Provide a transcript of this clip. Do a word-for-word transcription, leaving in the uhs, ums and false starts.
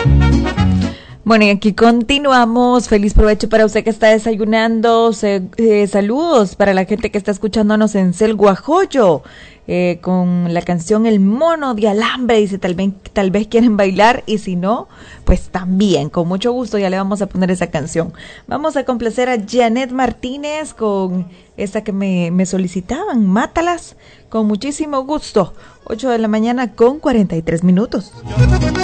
Bueno, y aquí continuamos. Feliz provecho para usted que está desayunando. Se, eh, saludos para la gente que está escuchándonos en Cel Guajoyo, eh, con la canción El Mono de Alambre. Dice, tal vez, tal vez quieren bailar, y si no, pues también, con mucho gusto ya le vamos a poner esa canción. Vamos a complacer a Janet Martínez con esta que me, me solicitaban, Mátalas, con muchísimo gusto. ocho de la mañana con cuarenta y tres minutos.